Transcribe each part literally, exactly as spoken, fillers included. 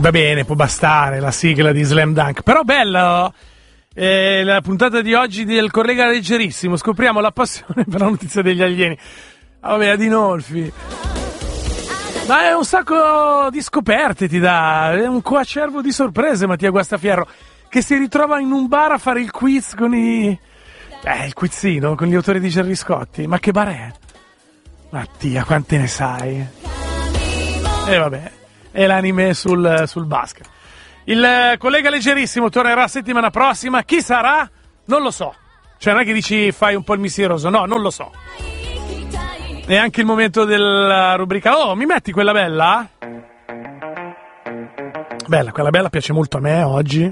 Va bene, può bastare la sigla di Slam Dunk, però bello. Eh, la puntata di oggi del collega leggerissimo, scopriamo la passione per la notizia degli alieni. Ah, vabbè, Adinolfi. Ma è un sacco di scoperte ti dà, è un coacervo di sorprese Mattia Guastafierro, che si ritrova in un bar a fare il quiz con i... Eh, il quizzino, con gli autori di Gerry Scotti. Ma che bar è? Mattia, quante ne sai? E eh, vabbè, è l'anime sul, sul basket. Il collega leggerissimo tornerà settimana prossima. Chi sarà? Non lo so. Cioè non è che dici fai un po' il mistieroso. No, non lo so. È anche il momento della rubrica. Oh, mi metti quella bella? Bella, quella bella piace molto a me oggi.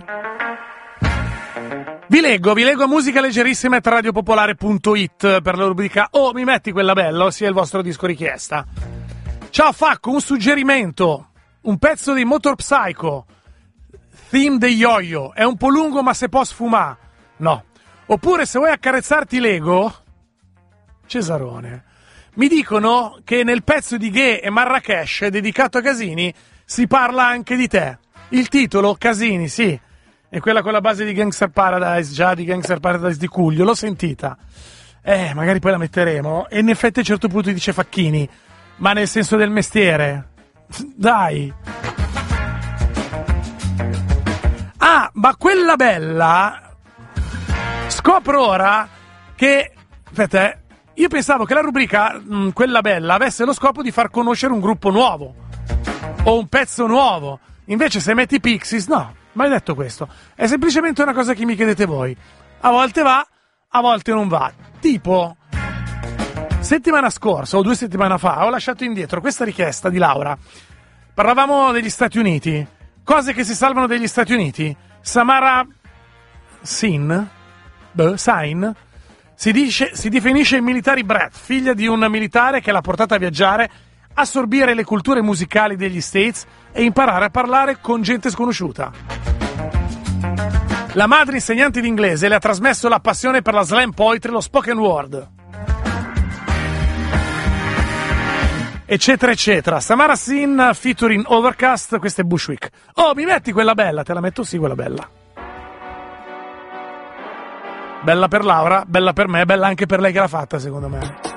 Vi leggo, vi leggo musica leggerissima at radiopopolare punto it per la rubrica Oh, mi metti quella bella, ossia il vostro disco richiesta. Ciao Facco, un suggerimento. Un pezzo di Motor Psycho, theme dei Yo-Yo, è un po' lungo ma se può sfumare. No. Oppure se vuoi accarezzarti l'ego, Cesarone. Mi dicono che nel pezzo di Ghe e Marrakesh dedicato a Casini si parla anche di te. Il titolo, Casini, sì, è quella con la base di Gangster Paradise, già di Gangster Paradise di Cuglio, l'ho sentita. Eh, magari poi la metteremo. E in effetti a un certo punto dice Facchini, ma nel senso del mestiere. Dai. Ah, ma quella bella, scopro ora che, aspetta, eh, io pensavo che la rubrica, mh, quella bella, avesse lo scopo di far conoscere un gruppo nuovo o un pezzo nuovo. Invece se metti Pixies, no, mai detto questo. È semplicemente una cosa che mi chiedete voi. A volte va, a volte non va. Tipo, settimana scorsa o due settimane fa ho lasciato indietro questa richiesta di Laura. Parlavamo degli Stati Uniti. Cose che si salvano degli Stati Uniti. Samara Sin, beh, Sain, si, dice, si definisce military brat, figlia di un militare che l'ha portata a viaggiare, assorbire le culture musicali degli States e imparare a parlare con gente sconosciuta. La madre insegnante di inglese le ha trasmesso la passione per la slam poetry e lo spoken word. Eccetera eccetera. Samara Sin featuring Overcast, questo è Bushwick. Oh, mi metti quella bella? Te la metto? Sì, quella bella. Bella per Laura, bella per me, bella anche per lei che l'ha fatta, secondo me.